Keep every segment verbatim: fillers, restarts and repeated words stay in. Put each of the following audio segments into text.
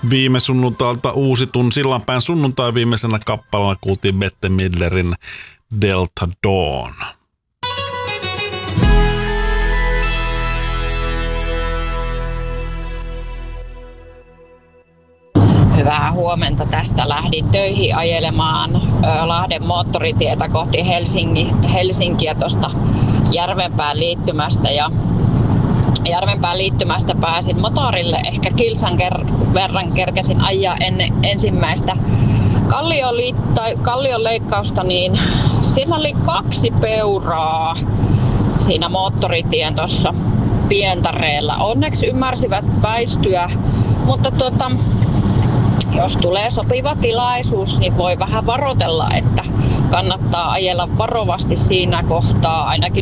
Viime sunnuntailta uusitun Sillanpään sunnuntai viimeisenä kappaleena kuultiin Bette Midlerin Delta Dawn. Hyvää huomenta. Tästä lähdin töihin ajelemaan Lahden moottoritietä kohti Helsinki, Helsinkiä tuosta Järvenpään liittymästä. Ja Järvenpään liittymästä pääsin motorille. Ehkä kilsan ker- verran kerkesin ajaa ennen ensimmäistä kallion, liit- tai kallion leikkausta, niin siinä oli kaksi peuraa siinä moottoritien tuossa Pientareella. Onneksi ymmärsivät väistyä, mutta tuota... Jos tulee sopiva tilaisuus, niin voi vähän varoitella, että kannattaa ajella varovasti siinä kohtaa ainakin.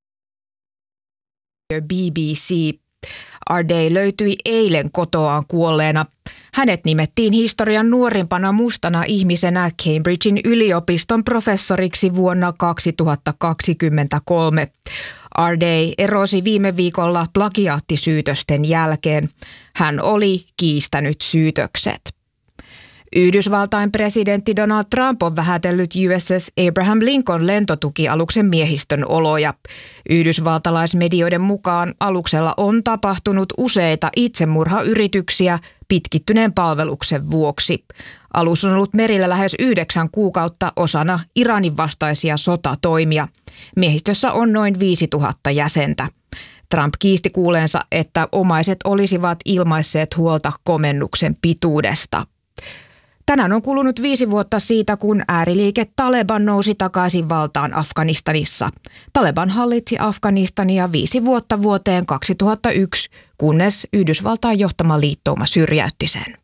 B B C. Ardei löytyi eilen kotoaan kuolleena. Hänet nimettiin historian nuorimpana mustana ihmisenä Cambridgein yliopiston professoriksi vuonna kaksituhattakaksikymmentäkolme. Ardei erosi viime viikolla plagiaattisyytösten jälkeen. Hän oli kiistänyt syytökset. Yhdysvaltain presidentti Donald Trump on vähätellyt U S S Abraham Lincoln lentotukialuksen miehistön oloja. Yhdysvaltalaismedioiden mukaan aluksella on tapahtunut useita itsemurhayrityksiä pitkittyneen palveluksen vuoksi. Alus on ollut merillä lähes yhdeksän kuukautta osana Iranin vastaisia sotatoimia. Miehistössä on noin viisituhatta jäsentä. Trump kiisti kuuleensa, että omaiset olisivat ilmaisseet huolta komennuksen pituudesta. Tänään on kulunut viisi vuotta siitä, kun ääriliike Taleban nousi takaisin valtaan Afganistanissa. Taleban hallitsi Afganistania viisi vuotta vuoteen kaksituhattayksi, kunnes Yhdysvaltain johtama liittouma syrjäytti sen.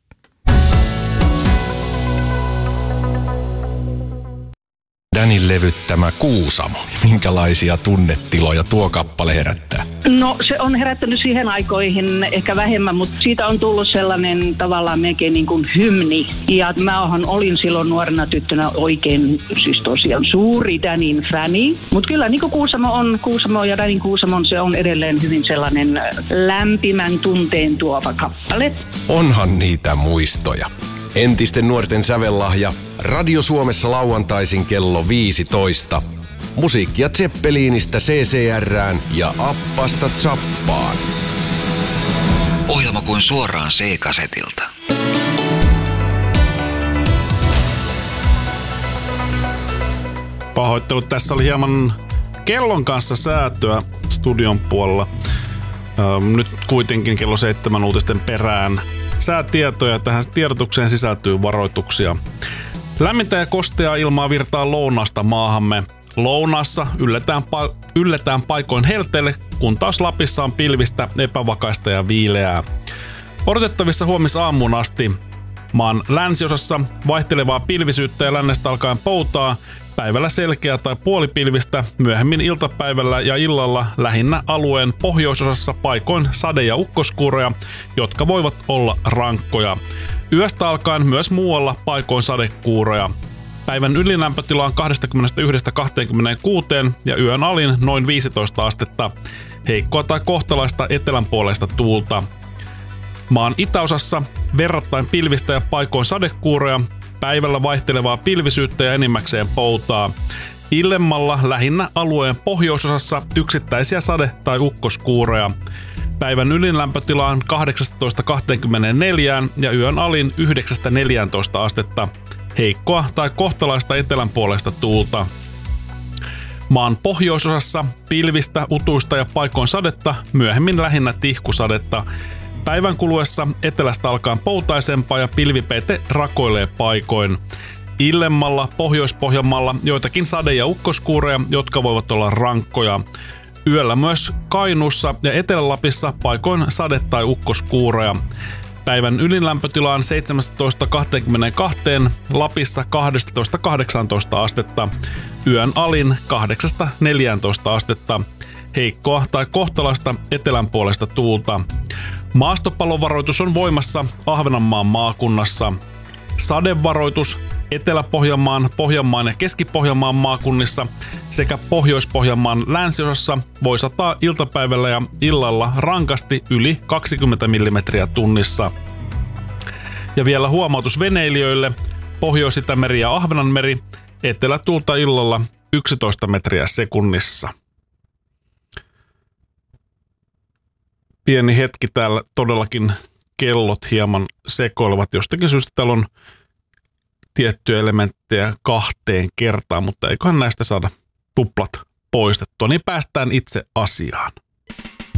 Danin levyttämä Kuusamo. Minkälaisia tunnetiloja tuo kappale herättää? No se on herättänyt siihen aikoihin ehkä vähemmän, mutta siitä on tullut sellainen tavallaan melkein niin kuin hymni. Ja mähän olin silloin nuorena tyttönä oikein, siis tosiaan suuri Danin fäni. Mutta kyllä niin kuin Kuusamo on, Kuusamo ja Danin Kuusamon, se on edelleen hyvin sellainen lämpimän tunteen tuova kappale. Onhan niitä muistoja. Entisten nuorten sävellahja Radio Suomessa lauantaisin kello viisitoista. Musiikkia Zeppelinistä C C R:ään ja Appasta Zappaan. Ohjelma kuin suoraan C-kasetilta. Pahoittelut, tässä oli hieman kellon kanssa säätöä studion puolella. Nyt kuitenkin kello seitsemän uutisten perään säätietoja. Tähän tiedotukseen sisältyy varoituksia. Lämmintä ja kosteaa ilmaa virtaa lounaasta maahamme. Lounassa ylletään, pa- ylletään paikoin helteelle, kun taas Lapissa on pilvistä, epävakaista ja viileää. Odotettavissa huomisaamuun asti. Maan länsiosassa vaihtelevaa pilvisyyttä ja lännestä alkaen poutaa, päivällä selkeää tai puolipilvistä, myöhemmin iltapäivällä ja illalla lähinnä alueen pohjoisosassa paikoin sade- ja ukkoskuuroja, jotka voivat olla rankkoja. Yöstä alkaen myös muualla paikoin sadekuuroja. Päivän ylilämpötila on kaksikymmentäyksi kaksikymmentäkuusi ja yön alin noin viisitoista astetta. Heikkoa tai kohtalaista etelänpuoleista tuulta. Maan itäosassa verrattain pilvistä ja paikoin sadekuuroja, päivällä vaihtelevaa pilvisyyttä ja enimmäkseen poutaa. Illemmalla lähinnä alueen pohjoisosassa yksittäisiä sade- tai ukkoskuuroja. Päivän ylinlämpötila on kahdeksasta kaksikymmentäneljä ja yön alin yhdeksästä neljääntoista astetta. Heikkoa tai kohtalaista etelänpuoleista tuulta. Maan pohjoisosassa pilvistä, utuista ja paikoin sadetta, myöhemmin lähinnä tihkusadetta. Päivän kuluessa etelästä alkaen poutaisempaa ja pilvipeite rakoilee paikoin. Illemmalla Pohjois-Pohjanmaalla joitakin sade- ja ukkoskuureja, jotka voivat olla rankkoja. Yöllä myös Kainuussa ja Etelä-Lapissa paikoin sade- tai ukkoskuureja. Päivän ylinlämpötila on seitsemästä kaksikymmentäkaksi, Lapissa kaksitoista kahdeksantoista astetta. Yön alin kahdeksasta neljääntoista astetta. Heikkoa tai kohtalaista etelänpuolesta tuulta. Maastopalovaroitus on voimassa Ahvenanmaan maakunnassa. Sadevaroitus Etelä-Pohjanmaan, Pohjanmaan ja Keski-Pohjanmaan maakunnissa sekä Pohjois-Pohjanmaan länsiosassa voi sataa iltapäivällä ja illalla rankasti yli kaksikymmentä millimetriä tunnissa. Ja vielä huomautus veneilijöille. Pohjois-Itämeri ja Ahvenanmeri. Etelätuulta illalla yksitoista metriä sekunnissa. Pieni hetki täällä todellakin kellot hieman sekoilevat. Jostakin syystä täällä on tiettyjä elementtejä kahteen kertaan, mutta eiköhän näistä saada tuplat poistettua. Niin päästään itse asiaan.